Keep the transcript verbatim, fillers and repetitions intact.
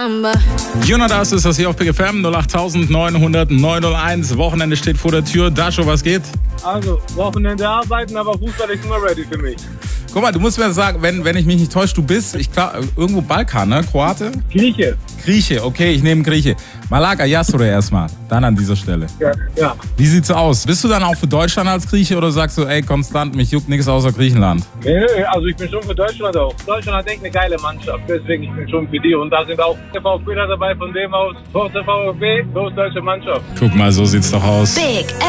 number. Jonas ist das hier auf Big F M null acht neun null null neun null eins. Wochenende steht vor der Tür. Dasho, was geht? Also, Wochenende arbeiten, aber Fußball ist immer ready für mich. Guck mal, du musst mir sagen, wenn, wenn ich mich nicht täusche, du bist, ich klar, irgendwo Balkan, ne? Kroate? Grieche. Grieche, okay, ich nehme Grieche. Malaga Yasure erstmal, dann an dieser Stelle. Ja, ja. Wie sieht's aus? Bist du dann auch für Deutschland als Grieche oder sagst du, ey, konstant, mich juckt nichts außer Griechenland? Nee, nee, also ich bin schon für Deutschland auch. Deutschland hat echt eine geile Mannschaft, deswegen ich bin schon für die. Und da sind auch der VfBler dabei, von dem aus, der VfB, große deutsche Mannschaft. Guck mal, so sieht's doch aus. Big